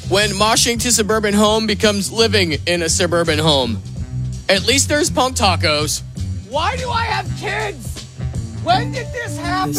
when moshing to suburban home becomes living in a suburban home. At least there's punk tacos. Why do I have kids? When did this happen?